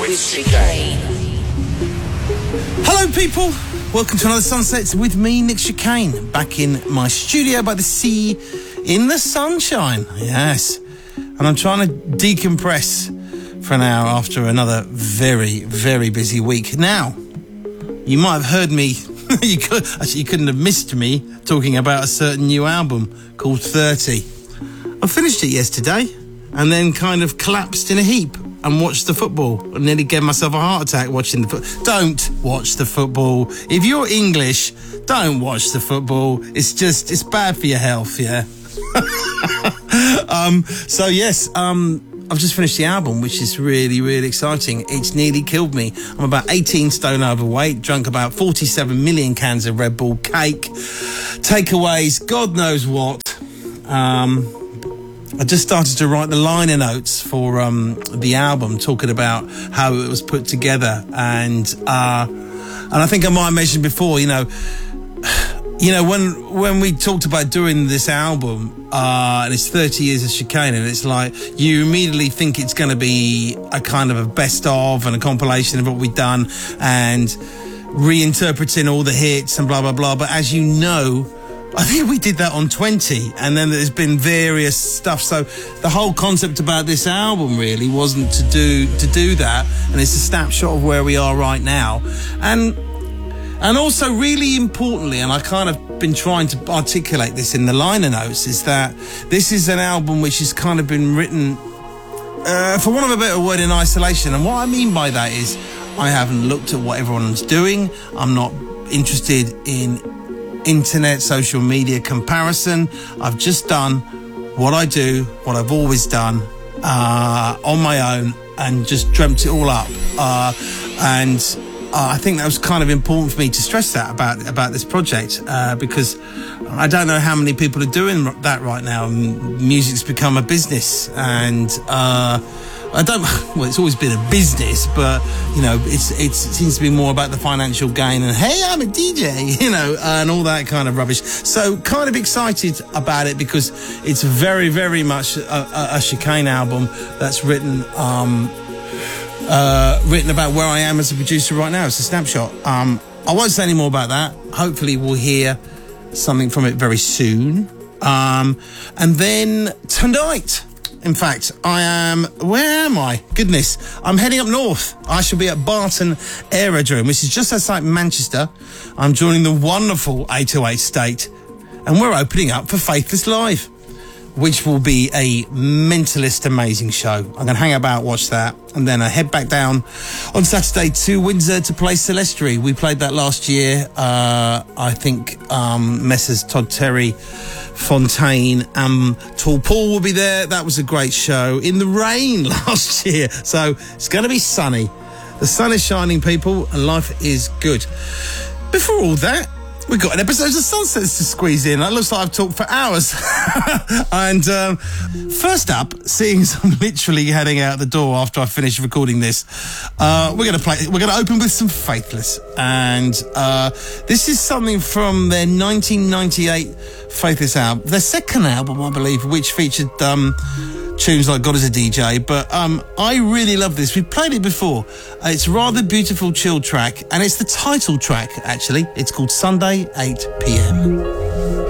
with Chicane. Hello people, welcome to another Sunsets with me, Nick Chicane, back in my studio by the sea in the sunshine, yes. And I'm trying to decompress for an hour after another very, very busy week. Now, you might have heard me, you couldn't have missed me talking about a certain new album called 30. I finished it yesterday and then kind of collapsed in a heap and watched the football. I nearly gave myself a heart attack watching the football. Don't watch the football. If you're English, don't watch the football. It's bad for your health, yeah? I've just finished the album, which is really, really exciting. It's nearly killed me. I'm about 18 stone overweight, drunk about 47 million cans of Red Bull, cake, takeaways, God knows what. I just started to write the liner notes for the album, talking about how it was put together, and I think I might have mentioned before, when we talked about doing this album, and it's 30 years of Chicane, and it's like you immediately think it's going to be a kind of a best of and a compilation of what we've done and reinterpreting all the hits and blah blah blah. But as you know, I think we did that on 20, and then there's been various stuff. So the whole concept about this album really wasn't to do that, and it's a snapshot of where we are right now. And also really importantly, and I kind of been trying to articulate this in the liner notes, is that this is an album which has kind of been written, for want of a better word, in isolation. And what I mean by that is I haven't looked at what everyone's doing. I'm not interested in internet, social media comparison. I've just done what I do, what I've always done, on my own, and just dreamt it all up. I think that was kind of important for me to stress that about this project, because I don't know how many people are doing that right now. Music's become a business, and it's always been a business, but it seems to be more about the financial gain and, hey, I'm a DJ, and all that kind of rubbish. So kind of excited about it because it's very, very much a Chicane album that's written about where I am as a producer right now. It's a snapshot. I won't say any more about that. Hopefully we'll hear something from it very soon. And then tonight, in fact, where am I? Goodness, I'm heading up north. I shall be at Barton Aerodrome, which is just outside Manchester. I'm joining the wonderful 808 State, and we're opening up for Faithless Live, which will be a mentalist amazing show. I'm going to hang about, watch that, and then I head back down on Saturday to Windsor to play Celestary. We played that last year. I think Messrs Todd Terry, Fontaine, Tall Paul will be there. That was a great show in the rain last year. So it's going to be sunny. The sun is shining, people, and life is good. Before all that, we've got an episode of Sunsets to squeeze in. That looks like I've talked for hours. And first up, seeing as I'm literally heading out the door after I finish recording this, we're going to open with some Faithless. And this is something from their 1998 Faithless album, their second album, I believe, which featured tunes like God Is a DJ, but I really love this. We've played it before. It's a rather beautiful, chill track, and it's the title track, actually. It's called Sunday 8 PM.